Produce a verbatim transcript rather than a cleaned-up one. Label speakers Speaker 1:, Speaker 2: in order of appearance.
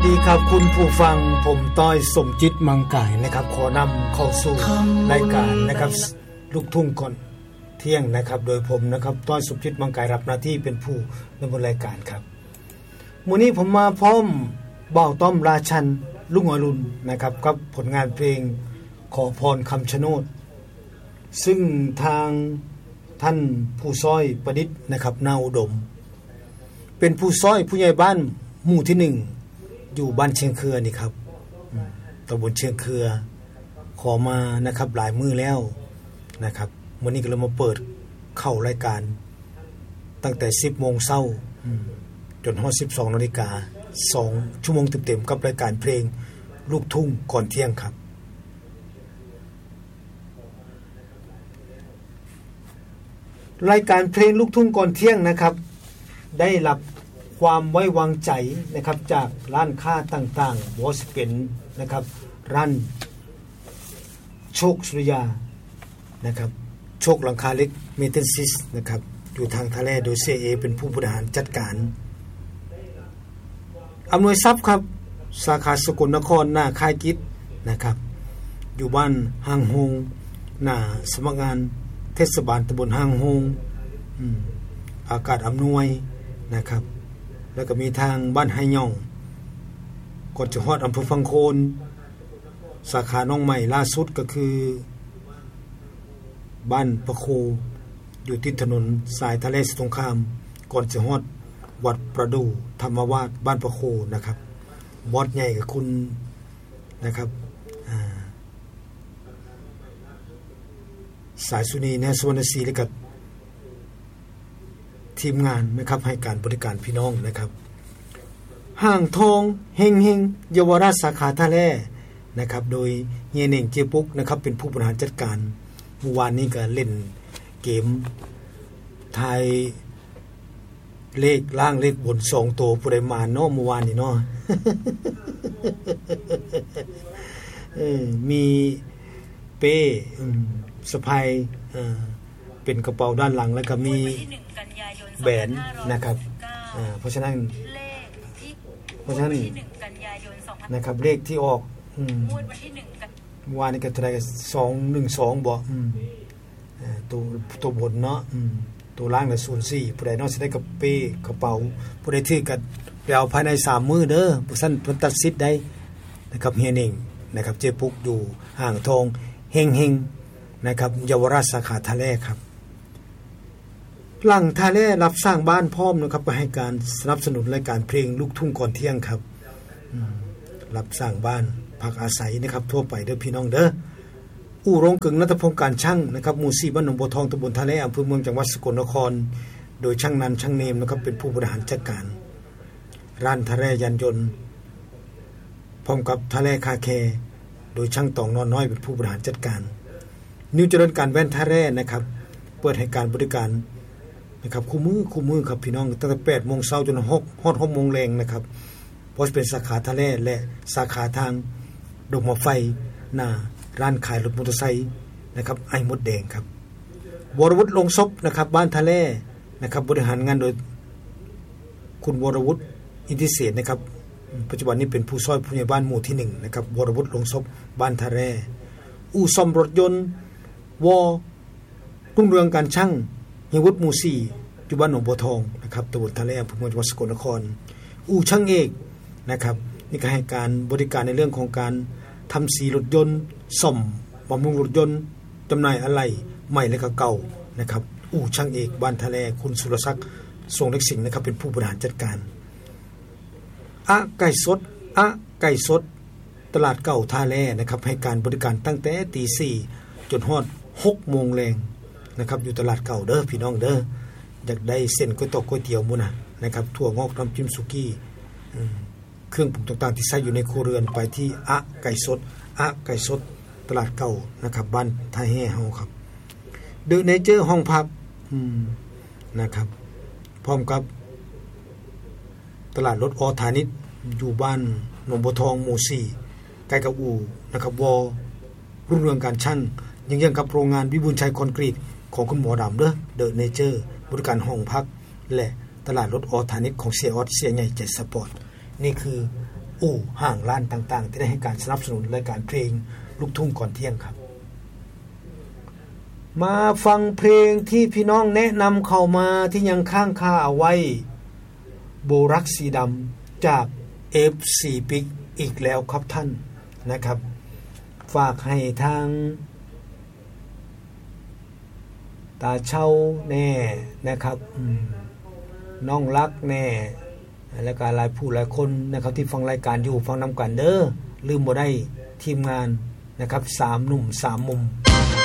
Speaker 1: ดีครับคุณผู้ฟังผมต้อยสมจิตมังกายนะครับขอนำเข้าสู่รายการนะครับลูกทุ่งก่อนเที่ยงนะครับโดยผมนะครับต้อยสมจิตมังกายรับหน้าที่เป็นผู้ดำเนินรายการครับมื้อนี้ผมมาพร้อมบ่าวต้อมราชันลุงอรุณนะครับกับผลงานเพลงขอพรคำชะโนดซึ่งทางท่านผู้ซ้อยประดิษฐ์นะครับนาอุดมเป็นผู้ซ้อยผู้ใหญ่บ้านหมู่ที่หนึ่งอยู่บ้านเชียงเครือนี่ครับตำบลเชียงเครือขอมานะครับหลายมื้อแล้วนะครับวันนี้ก็เลยมาเปิดเข้ารายการตั้งแต่ สิบโมง นจนถึง สิบสองนาฬิกาสองชั่วโมงเต็มๆกับรายการเพลงลูกทุ่งก่อนเที่ยงครับรายการเพลงลูกทุ่งก่อนเที่ยงนะครับได้รับความไว้วางใจนะครับจากร้านค้าต่างๆบ่ว่าสิเป็นนะครับร้านโชคสุริยานะครับโชคหลังคาเล็กเมทัลซิสนะครับอยู่ทางทะเลโดย ซี เอ เป็นผู้บริหารจัดการอำนวยทรัพย์ครับสาขาสกลนครหน้าค่ายกิจนะครับอยู่บ้านห้างโฮงหน้าสำนักงานเทศบาลตำบลห้างโฮงอืมอากาศอำนวยนะครับแล้วก็มีทางบ้านไฮย่องก่อนจะฮอดอำเภอฟังโคนสาขาน้องใหม่ล่าสุดก็คือบ้านประโคอยู่ติดถนนสายทะเลสงครามก่อนจะฮอดวัดประดูธรรมวาสบ้านประโคนะครับบอสใหญ่กับคุณนะครับสายสุนีนะสุวรรณศรีและกับทีมงานนะครับให้การบริการพี่น้องนะครับห้างทองเฮงเฮงเยาวราชสาขาท่าแร่นะครับโดยเฮียเน่งเจปุกนะครับเป็นผู้บริหารจัดการเมื่อวานนี้ก็เล่นเกมทายเลขล่างเลขบนสองตัวผู้ใดมาเนาะเมื่อวานนี่เนาะ เออมีเป้สะพายเอ่อเป็นกระเป๋าด้านหลังแล้วก็มีแบนนะครับอ่าเพราะฉะนั้นเพราะฉะนั้นนะครับเลขที่ออกอืมงวดวันที่หนึ่งกันว่านี่ก็เท่าไหร่สองหนึ่งสองบ่อืมอ่าตัวตัวบนเนาะอืมตัวล่างน่ะศูนย์สี่ผู้ใดเนาะสิได้กับเป้กระเป๋าผู้ใดถือก็ไปเอาภายในสามมื้อเด้อผู้ซั่นเพิ่นตัดสิทธิ์ได้นะครับเฮียเน่งนะครับเจ๊ปุกอยู่ห้างทองเฮงๆนะครับเยาวราชสาขาทะเลครับหลังทะเลรับสร้างบ้านพร้อมนะครับไปให้การสนับสนุนรายการเพลงลูกทุ่งก่อนเที่ยงครับรับสร้างบ้านพักอาศัยนะครับทั่วไปเด้อพี่น้องเด้ออู่โรงกึ่งณัฐพงศ์การช่างนะครับหมู่สี่บ้านหนองบัวทองตำบลทะเลอำเภอเมืองจังหวัดสกลนครโดยช่างนันช่างเนมนะครับเป็นผู้บริหารจัดการร้านทะเลยานยนต์พร้อมกับทะเลคาแคร์โดยช่างตองนอนน้อยเป็นผู้บริหารจัดการนิวเจริญการแว่นทะเลนะครับเปิดให้การบริการนะครับคู่มือคู่มือครับพี่น้องตั้งแต่ แปดโมง นจนถึงหก ฮอด หกโมง แลงนะครับเพราะเป็นสาขาทะเลและสาขาทางดงมะไฟหน้าร้านขายรถมอเตอร์ไซค์นะครับไอ้มดแดงครับวรวุฒิลงศพนะครับบ้านทะเลนะครับบริหารงานโดยคุณวรวุฒิอินทิเศษนะครับปัจจุบันนี้เป็นผู้ช่วยผู้ใหญ่บ้านหมู่ที่หนึ่งนะครับวรวุฒิลงศพบ้านทะเลอู่ซ่อมรถยนต์วอรุ่งเรืองการช่างเฮียวุฒิหมู่สี่อยู่บ้านหนองบัวทองนะครับตำบลทะเลอำเภอเมืองจังหวัดสกลนครอู่ช่างเอกนะครับนี่ก็ให้การบริการในเรื่องของการทำสีรถยนต์ซ่อมบำรุงรถยนต์จำหน่ายอะไหล่ใหม่และก็เก่านะครับอู่ช่างเอกบ้านทะเลคุณสุรศักดิ์ทรงเล็กสิงห์นะครับเป็นผู้บริหารจัดการอะไก่สดอะไก่สดตลาดเก่าท่าแร่นะครับให้การบริการตั้งแต่ตีสี่จนฮอดหกโมงแรงนะครับอยู่ตลาดเก่าเด้อพี่น้องเด้ออยากได้เส้นก๋วยตอกก๋วยเตี๋ยวมื้อน่ะนะครับถั่วงอกน้ำจิ้มสุกี้เครื่องปรุงต่างๆที่ใช้อยู่ในครัวเรือนไปที่อะไก่สดอะไก่สดตลาดเก่านะครับบ้านท่าแห่เฮาครับเดอะเนเจอร์ห้องพักนะครับพร้อมกับตลาดรถออธานิชอยู่บ้านหนองบัวทองหมู่สี่ใกล้กับอู่นะครับวอรุ่งเรืองการช่างยังยังกับโรงงานวิบูลย์ชัยคอนกรีตของคุณหมอดำเด้อเดอะเนเจอร์บริการห้องพักและตลาดรถออธานิชของเสียออสเสียใหญ่ใจสปอร์ตนี่คืออู่ห้างร้านต่างๆที่ได้ให้การสนับสนุนรายการเพลงลูกทุ่งก่อนเที่ยงครับมาฟังเพลงที่พี่น้องแนะนำเข้ามาที่ยังค้างคาเอาไว้โบรักสีดำจาก เอฟ ซี Pick อีกแล้วครับท่านนะครับฝากให้ทางตาเช่าแน่นะครับน้องรักแน่และก็หลายผู้หลายคนนะครับที่ฟังรายการอยู่ฟังนำกันเด้อลืมบ่ได้ทีมงานนะครับสามหนุ่มสามมุม